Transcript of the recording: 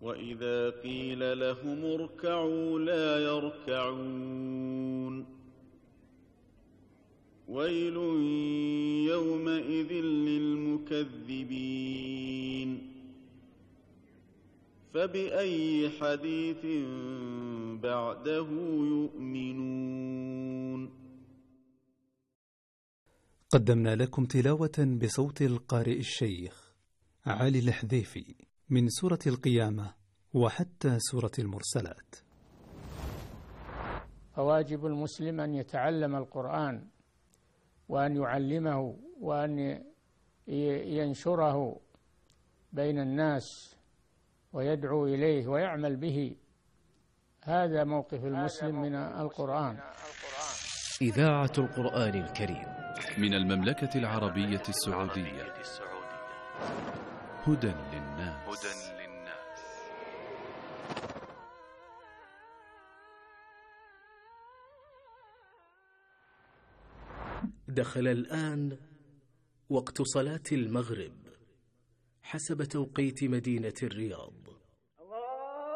وإذا قيل لهم اركعوا لا يركعون ويل يومئذ للمكذبين فبأي حديث بعده يؤمنون. قدمنا لكم تلاوة بصوت القارئ الشيخ علي الحذيفي من سورة القيامة وحتى سورة المرسلات. فواجب المسلم أن يتعلم القرآن وأن يعلمه وأن ينشره بين الناس ويدعو إليه ويعمل به. هذا موقف المسلم من القرآن. إذاعة القرآن الكريم من المملكة العربية السعودية. هدى للناس. دخل الآن وقت صلاة المغرب حسب توقيت مدينة الرياض.